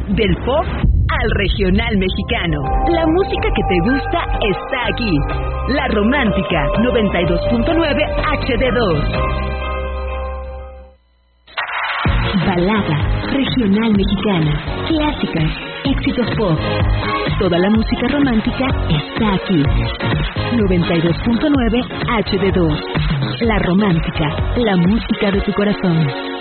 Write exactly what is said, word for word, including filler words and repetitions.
Del pop al regional mexicano. La música que te gusta está aquí. La Romántica noventa y dos punto nueve H D dos. Balada regional mexicana, clásicas, éxitos pop. Toda la música romántica está aquí. noventa y dos punto nueve H D dos. La Romántica, la música de tu corazón.